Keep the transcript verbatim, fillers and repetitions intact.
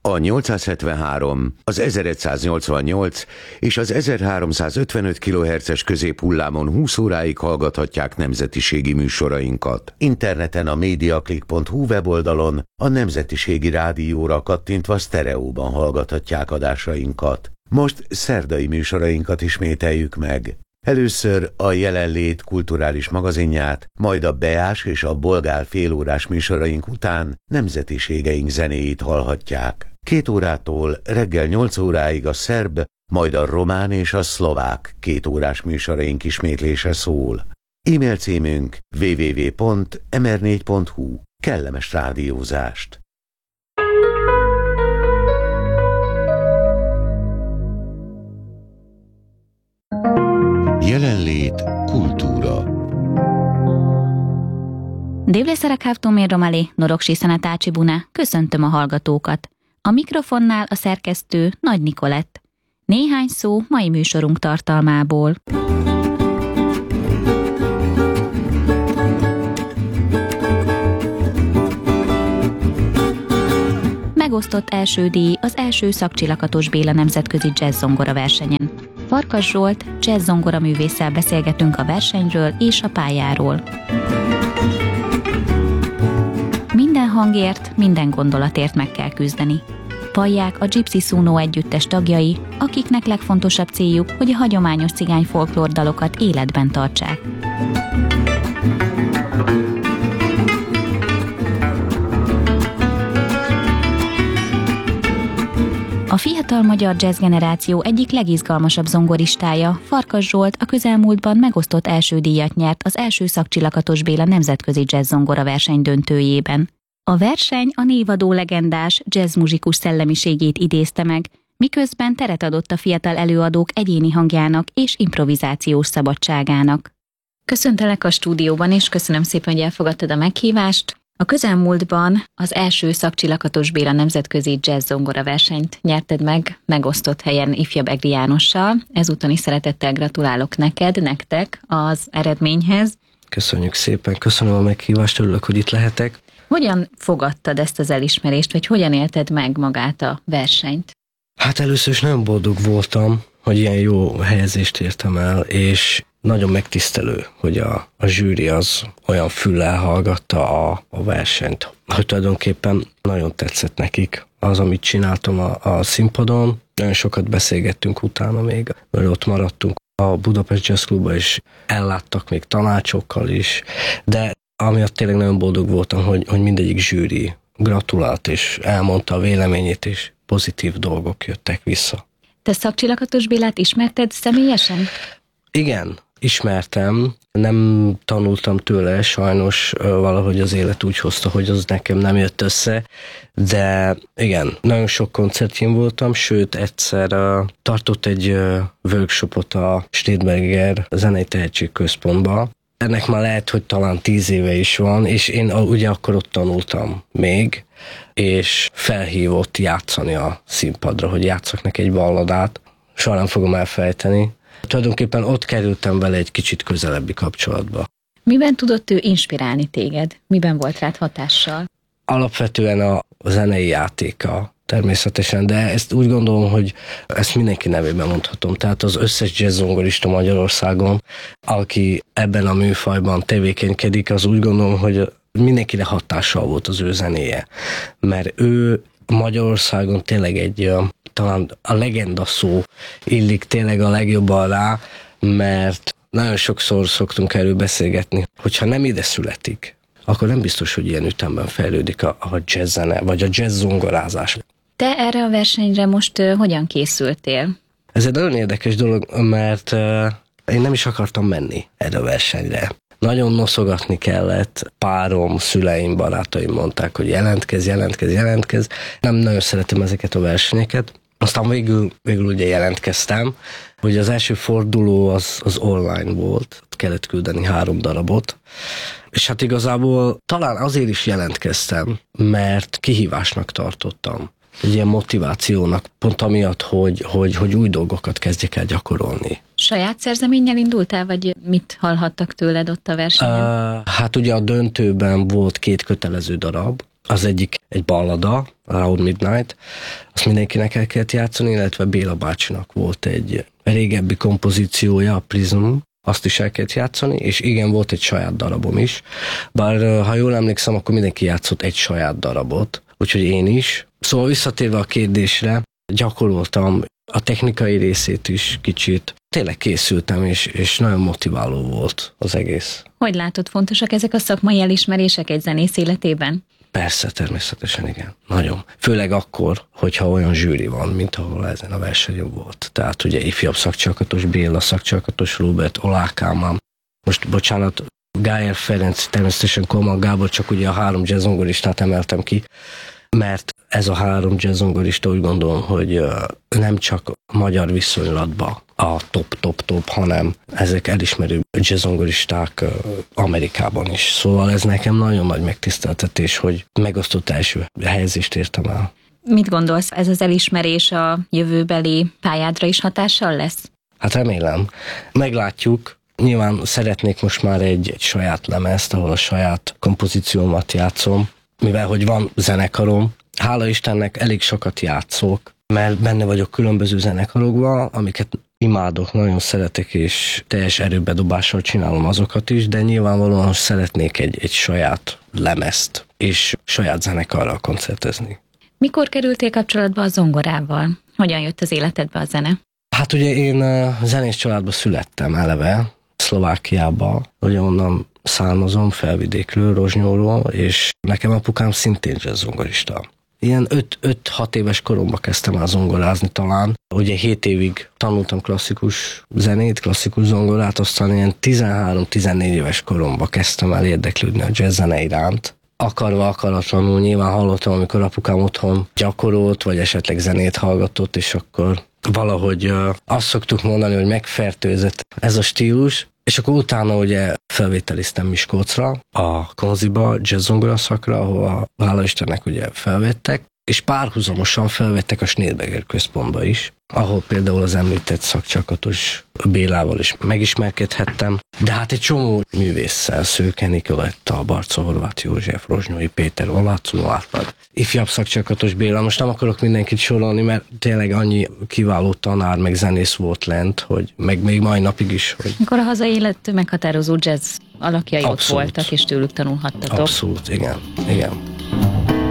A nyolcszázhetvenhárom, az ezeregyszáznyolcvannyolc és az ezerháromszázötvenöt kilohertzes középhullámon húsz óráig hallgathatják nemzetiségi műsorainkat. Interneten a mediaclick pont hu weboldalon a Nemzetiségi Rádióra kattintva sztereóban hallgathatják adásainkat. Most szerdai műsorainkat ismételjük meg. Először a Jelenlét kulturális magazinját, majd a Beás és a Bolgár félórás műsoraink után nemzetiségeink zenéit hallhatják. Két órától reggel nyolc óráig a szerb, majd a román és a szlovák két órás műsoraink ismétlése szól. E-mail címünk double-u double-u double-u pont em er négy pont hu. Kellemes rádiózást! Jelenlét kultúra. Dévlésszerek hávtómér romali, noroksi szenetácsi buna, köszöntöm a hallgatókat. A mikrofonnál a szerkesztő Nagy Nikolett. Néhány szó mai műsorunk tartalmából. Megosztott első díj az első Szakcsi-Lakatos Béla nemzetközi jazz-zongora versenyen. Farkas Zsolt jazz-zongora művésszel beszélgetünk a versenyről és a pályáról. Minden hangért, minden gondolatért meg kell küzdeni. Vallják a Gypsy Suno együttes tagjai, akiknek legfontosabb céljuk, hogy a hagyományos cigány folklór dalokat életben tartsák. A fiatal magyar jazz generáció egyik legizgalmasabb zongoristája, Farkas Zsolt a közelmúltban megosztott első díjat nyert az első Szakcsi-Lakatos Béla nemzetközi jazz-zongora verseny döntőjében. A verseny a névadó legendás jazzmuzsikus szellemiségét idézte meg, miközben teret adott a fiatal előadók egyéni hangjának és improvizációs szabadságának. Köszöntelek a stúdióban, és köszönöm szépen, hogy elfogadtad a meghívást. A közelmúltban az első Szakcsi-Lakatos Béla nemzetközi jazz-zongora versenyt nyerted meg, megosztott helyen ifjabb Egri Jánossal. Ezúton is szeretettel gratulálok neked, nektek az eredményhez. Köszönjük szépen, köszönöm a meghívást, örülök, hogy itt lehetek. Hogyan fogadtad ezt az elismerést, vagy hogyan élted meg magát a versenyt? Hát először is nagyon boldog voltam, hogy ilyen jó helyezést értem el, és nagyon megtisztelő, hogy a, a zsűri az olyan füllel hallgatta a, a versenyt, hogy tulajdonképpen nagyon tetszett nekik az, amit csináltam a, a színpadon. Nagyon sokat beszélgettünk utána még, mert ott maradtunk a Budapest Jazz Clubba, és elláttak még tanácsokkal is, de amiatt tényleg nagyon boldog voltam, hogy, hogy mindegyik zsűri gratulált, és elmondta a véleményét, és pozitív dolgok jöttek vissza. Te Szakcsi-Lakatos Bélát ismerted személyesen? Igen, ismertem, nem tanultam tőle, sajnos valahogy az élet úgy hozta, hogy az nekem nem jött össze, de igen, nagyon sok koncertjén voltam, sőt egyszer uh, tartott egy uh, workshopot a Stedberger Zenei Tehetségközpontba. Ennek már lehet, hogy talán tíz éve is van, és én ugye akkor ott tanultam még, és felhívott játszani a színpadra, hogy játsszak neki egy balladát. Soha nem fogom elfelejteni. Tulajdonképpen ott kerültem vele egy kicsit közelebbi kapcsolatba. Miben tudott ő inspirálni téged? Miben volt rád hatással? Alapvetően a zenei játéka természetesen, de ezt úgy gondolom, hogy ezt mindenki nevében mondhatom. Tehát az összes jazz-zongorista Magyarországon, aki ebben a műfajban tevékenykedik, az úgy gondolom, hogy mindenkire hatással volt az ő zenéje. Mert ő Magyarországon tényleg egy, talán a legenda szó illik tényleg a legjobban rá, mert nagyon sokszor szoktunk erről beszélgetni, hogyha nem ide születik, akkor nem biztos, hogy ilyen ütemben fejlődik a, a jazz zene, vagy a jazz zongorázás. Te erre a versenyre most uh, hogyan készültél? Ez egy nagyon érdekes dolog, mert uh, én nem is akartam menni erre a versenyre. Nagyon noszogatni kellett, párom, szüleim, barátaim mondták, hogy jelentkezz, jelentkezz, jelentkezz. Nem nagyon szeretem ezeket a versenyeket. Aztán végül, végül ugye jelentkeztem, hogy az első forduló az, az online volt, kellett küldeni három darabot, és hát igazából talán azért is jelentkeztem, mert kihívásnak tartottam. Egy ilyen motivációnak, pont amiatt, hogy, hogy, hogy új dolgokat kezdjek el gyakorolni. Saját szerzeménnyel indultál, vagy mit hallhattak tőled ott a versenyen? Uh, hát ugye a döntőben volt két kötelező darab, Az egyik egy ballada, Around Midnight, azt mindenkinek el kellett játszani, illetve Béla bácsinak volt egy régebbi kompozíciója, a Prism, azt is el kellett játszani, és igen, volt egy saját darabom is, bár ha jól emlékszem, akkor mindenki játszott egy saját darabot, úgyhogy én is. Szóval visszatérve a kérdésre, gyakoroltam a technikai részét is kicsit. Tényleg készültem, és, és nagyon motiváló volt az egész. Hogy látod, fontosak ezek a szakmai elismerések egy zenész életében? Persze, természetesen igen. Nagyon. Főleg akkor, hogyha olyan zsűri van, mint ahol ezen a versenyen volt. Tehát ugye ifjabb szakcsalkatos Béla, szakcsalkatos Róbert, Oláh Kálmán. Most bocsánat, Gájer Ferenc, természetesen Kolmar Gábor, csak ugye a három jazzzongoristát emeltem ki, mert ez a három jazzzongorista úgy gondolom, hogy nem csak magyar viszonylatban a top-top-top, hanem ezek elismerő jazzzongoristák Amerikában is. Szóval ez nekem nagyon nagy megtiszteltetés, hogy megosztott első helyezést értem el. Mit gondolsz, ez az elismerés a jövőbeli pályádra is hatással lesz? Hát remélem. Meglátjuk. Nyilván szeretnék most már egy, egy saját lemezt, ahol a saját kompozíciómat játszom, mivel hogy van zenekarom. Hála Istennek elég sokat játszok, mert benne vagyok különböző zenekarokban, amiket imádok, nagyon szeretek, és teljes erőbedobással csinálom azokat is, de nyilvánvalóan szeretnék egy, egy saját lemezt, és saját zenekarral koncertezni. Mikor kerültél kapcsolatba a zongorával? Hogyan jött az életedbe a zene? Hát ugye én zenész családba születtem eleve, Szlovákiába, ugye onnan származom, Felvidékről, Rozsnyóról, és nekem apukám szintén jazzzongorista. Ilyen öt-hat éves koromban kezdtem el zongorázni talán. Ugye hét évig tanultam klasszikus zenét, klasszikus zongorát, aztán ilyen tizenhárom-tizennégy éves koromban kezdtem el érdeklődni a jazz zene iránt. Akarva, akaratlanul nyilván hallottam, amikor apukám otthon gyakorolt, vagy esetleg zenét hallgatott, és akkor valahogy uh, azt szoktuk mondani, hogy megfertőzött ez a stílus, és akkor utána ugye felvételiztem Miskolcra, a Konziba, jazzzongora szakra, ahol hála Istennek ugye felvettek, és párhuzamosan felvettek a Schneeberger központba is, ahol például az említett szakcsalkatos Bélával is megismerkedhettem, de hát egy csomó művésszel, Szőke Nikoletta, Barca Horváth József, Rozsnyói Péter, Olácunó Árpád, ifjabb szakcsalkatos Béla. Most nem akarok mindenkit sorolni, mert tényleg annyi kiváló tanár, meg zenész volt lent, hogy meg még mai napig is. Hogy... Akkor a hazai élet meghatározó jazz alakjai Abszolút. Ott voltak, és tőlük tanulhattatok. Abszolút, igen, igen.